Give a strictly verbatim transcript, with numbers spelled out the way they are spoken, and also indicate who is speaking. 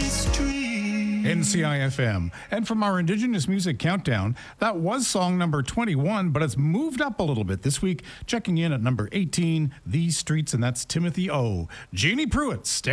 Speaker 1: N C I F M. And from our Indigenous Music Countdown, that was song number twenty-one, but it's moved up a little bit this week. Checking in at number eighteen, These Streets, and that's Timothy O. Jeannie Pruitt.